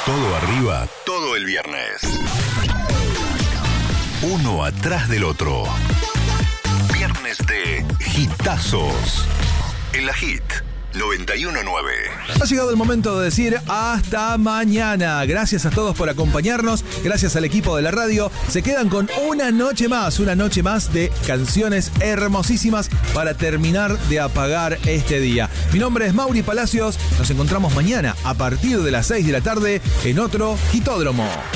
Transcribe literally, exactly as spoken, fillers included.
Todo arriba, todo el viernes. Uno atrás del otro. Viernes de hitazos. En la Hit noventa y uno punto nueve. Ha llegado el momento de decir hasta mañana. Gracias a todos por acompañarnos. Gracias al equipo de la radio. Se quedan con una noche más, una noche más de canciones hermosísimas para terminar de apagar este día. Mi nombre es Mauri Palacios. Nos encontramos mañana a partir de las seis de la tarde en otro Hitódromo.